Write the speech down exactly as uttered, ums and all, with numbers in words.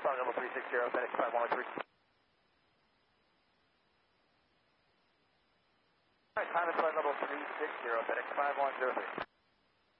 flight level three six zero, FedEx five one three. Alright, time is flight level three six zero, FedEx five one zero three.